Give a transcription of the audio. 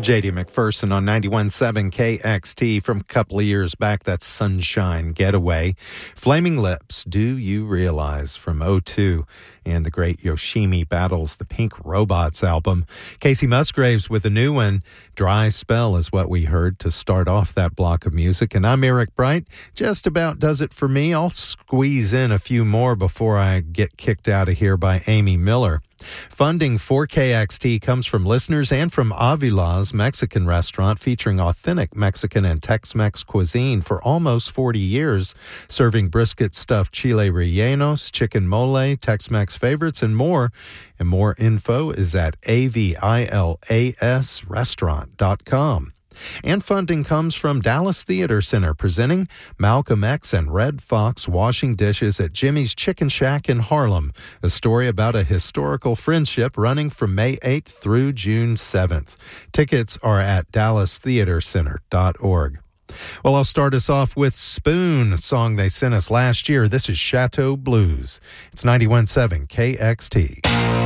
J.D. McPherson on 91.7 KXT from a couple of years back. That's Sunshine Getaway. Flaming Lips, Do You Realize from O2 and the great Yoshimi Battles, the Pink Robots album. Casey Musgraves with a new one. Dry Spell is what we heard to start off that block of music. And I'm Eric Bright. Just about does it for me. I'll squeeze in a few more before I get kicked out of here by Amy Miller. Funding for KXT comes from listeners and from Avila's Mexican restaurant, featuring authentic Mexican and Tex-Mex cuisine for almost 40 years, serving brisket stuffed chile rellenos, chicken mole, Tex-Mex favorites, and more. And more info is at avilasrestaurant.com. And funding comes from Dallas Theater Center, presenting Malcolm X and Red Fox washing dishes at Jimmy's Chicken Shack in Harlem, a story about a historical friendship running from May 8th through June 7th. Tickets are at dallastheatercenter.org. Well, I'll start us off with Spoon, a song they sent us last year. This is Chateau Blues. It's 91.7 KXT.